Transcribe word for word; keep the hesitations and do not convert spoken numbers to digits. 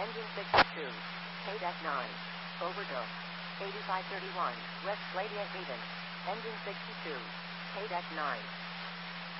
Engine sixty-two. K nine. Overdose. eighty-five thirty-one. West Gladia Haven. Engine sixty-two. K nine.